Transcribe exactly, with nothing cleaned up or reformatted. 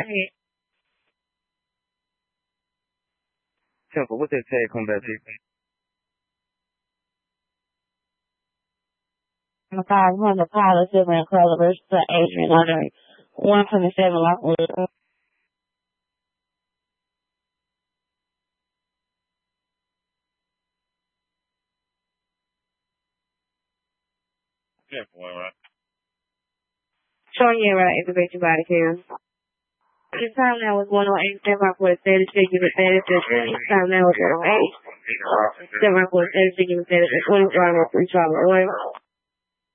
Temple, what that tag come back to? The five hundred Pilot Silver and Color versus the Adrian under one twenty-seven Lockwood. Yeah, boy, right. Showing you right activate your body cam. This time now was one oh eight, seven for the thirty-six, you were thirty-six. This time now was one oh eight, seven for the thirty-six, you were thirty-six. One is right up, three travel away.